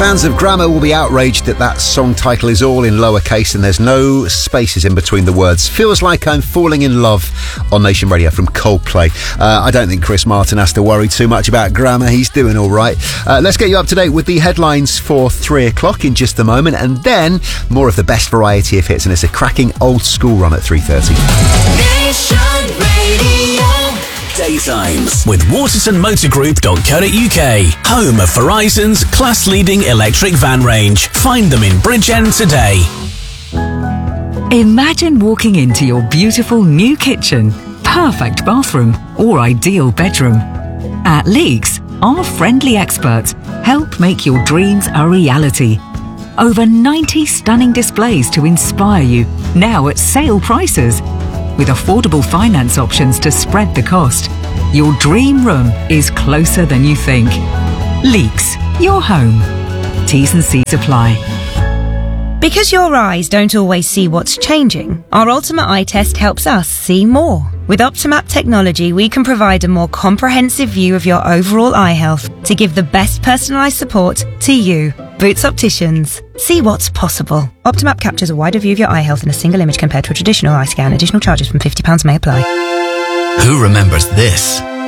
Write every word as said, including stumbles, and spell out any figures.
Fans of Grammar will be outraged that that song title is all in lowercase and there's no spaces in between the words. Feels Like I'm Falling in Love on Nation Radio from Coldplay. Uh, I don't think Chris Martin has to worry too much about grammar. He's doing all right. Uh, let's get you up to date with the headlines for three o'clock in just a moment, and then more of the best variety of hits, and it's a cracking old school run at three thirty. Nation Radio. Daytimes with waterton motor group dot co dot uk, home of Verizon's class-leading electric van range. Find them in Bridgend today. Imagine walking into your beautiful new kitchen, perfect bathroom, or ideal bedroom. At Leeks, our friendly experts help make your dreams a reality. Over ninety stunning displays to inspire you, now at sale prices. With affordable finance options to spread the cost, your dream room is closer than you think. Leeks, your home. T's and C's apply. Because your eyes don't always see what's changing, our Ultimate Eye Test helps us see more. With Optimap technology, we can provide a more comprehensive view of your overall eye health to give the best personalised support to you. Boots Opticians. See what's possible. Optimap captures a wider view of your eye health in a single image compared to a traditional eye scan. Additional charges from fifty pounds may apply. Who remembers this?